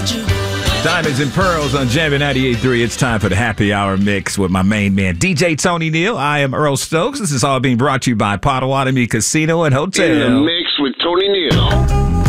Diamonds and Pearls on Jammin' 98.3. It's time for the Happy Hour Mix with my main man, DJ Tony Neal. I am Earl Stokes. This is all being brought to you by Potawatomi Casino and Hotel. In the mix with Tony Neal.